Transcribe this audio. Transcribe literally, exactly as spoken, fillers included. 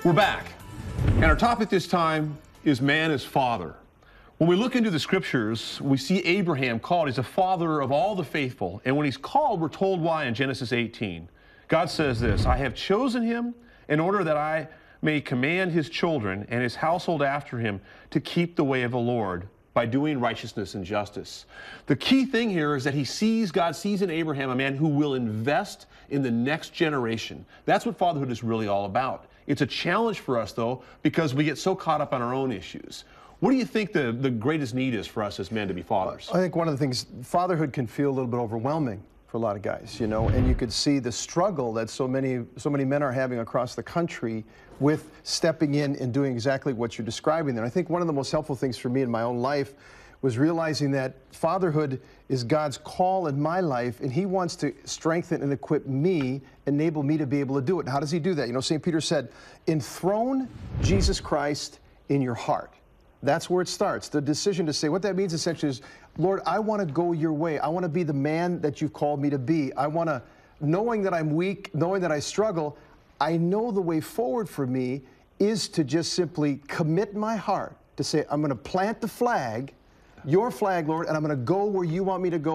We're back, and our topic this time is man as father. When we look into the scriptures, we see Abraham called. He's a father of all the faithful, and when he's called, we're told why in Genesis eighteen. God says this, I have chosen him in order that I may command his children and his household after him to keep the way of the Lord by doing righteousness and justice. The key thing here is that he sees, God sees in Abraham a man who will invest in the next generation. That's what fatherhood is really all about. It's a challenge for us, though, because we get so caught up on our own issues. What do you think the, the greatest need is for us as men to be fathers? I think one of the things, fatherhood can feel a little bit overwhelming for a lot of guys, you know, and you could see the struggle that so many, so many men are having across the country with stepping in and doing exactly what you're describing there. I think one of the most helpful things for me in my own life was realizing that fatherhood is God's call in my life, and he wants to strengthen and equip me, enable me to be able to do it. And how does he do that? You know, Saint Peter said, enthrone Jesus Christ in your heart. That's where it starts. The decision to say, what that means essentially is, Lord, I want to go your way. I want to be the man that you've called me to be. I want to, knowing that I'm weak, knowing that I struggle, I know the way forward for me is to just simply commit my heart to say, I'm going to plant the flag, your flag, Lord, and I'm going to go where you want me to go.